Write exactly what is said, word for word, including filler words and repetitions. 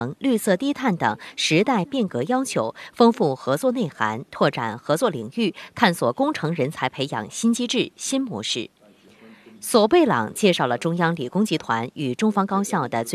绿色低碳等时代变革要求，丰富合作内涵，拓展合作领域，探索工程人才培养新机制、新模式。索贝朗介绍了中央理工集团与中方高校的最